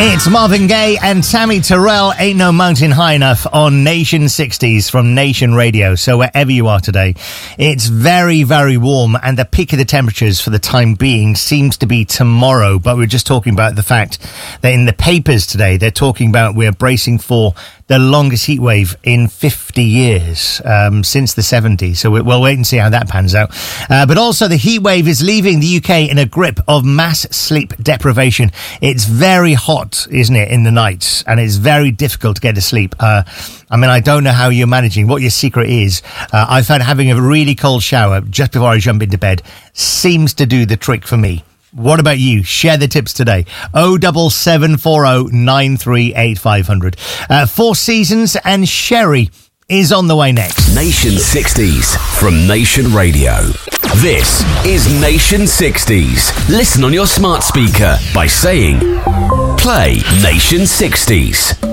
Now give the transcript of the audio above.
It's Marvin Gaye and Tammy Terrell, Ain't No Mountain High Enough on Nation 60s from Nation Radio. So wherever you are today, it's very, very warm, and the peak of the temperatures for the time being seems to be tomorrow. But we're just talking about the fact that in the papers today, they're talking about we're bracing for the longest heat wave in 50 years, since the 70s. So we'll wait and see how that pans out. But also the heat wave is leaving the UK in a grip of mass sleep deprivation. It's very hot, isn't it, in the nights? And it's very difficult to get to sleep. I don't know how you're managing, what your secret is. I found having a really cold shower just before I jump into bed seems to do the trick for me. What about you? Share the tips today. 07740 938 500. Four Seasons and Sherry is on the way next. Nation 60s from Nation Radio. This is Nation 60s. Listen on your smart speaker by saying, play Nation 60s.